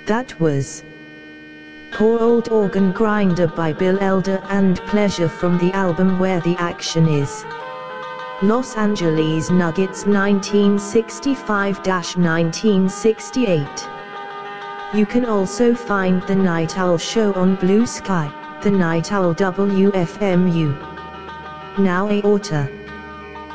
That was Poor Old Organ Grinder by Bill Elder and Pleasure from the album Where the Action Is. Los Angeles Nuggets 1965-1968. You can also find The Night Owl Show on Blue Sky, The Night Owl WFMU. Now aorta.